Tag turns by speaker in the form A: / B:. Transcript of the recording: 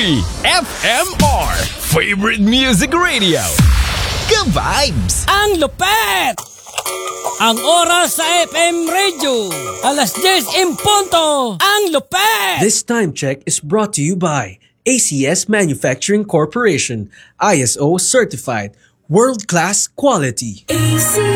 A: FMR Favorite Music Radio. Ka-vibes!
B: Ang lupet! Ang oras sa FM Radio, alas 10 in punto. Ang lupet!
C: This time check is brought to you by ACS Manufacturing Corporation, ISO certified, world-class quality.